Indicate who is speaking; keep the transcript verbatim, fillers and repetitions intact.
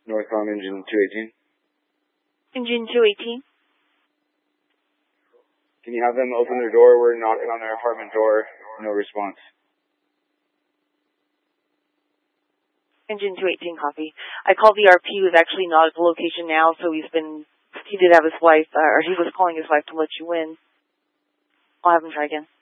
Speaker 1: Northbound engine two eighteen.
Speaker 2: Engine two eighteen.
Speaker 1: Can you have them open their door? We're knocking on their apartment door. No response.
Speaker 2: Engine two eighteen, copy. I called the R P, who's actually not at the location now, so he's been, he did have his wife, uh, or he was calling his wife to let you in. I'll have him try again.